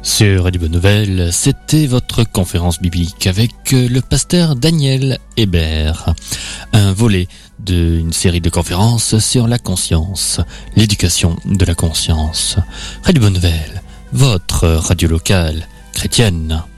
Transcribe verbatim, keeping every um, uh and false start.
Sur Radio Bonne Nouvelle, c'était votre conférence biblique avec le pasteur Daniel Hébert. Un volet d'une série de conférences sur la conscience, l'éducation de la conscience. Radio Bonne Nouvelle, votre radio locale chrétienne.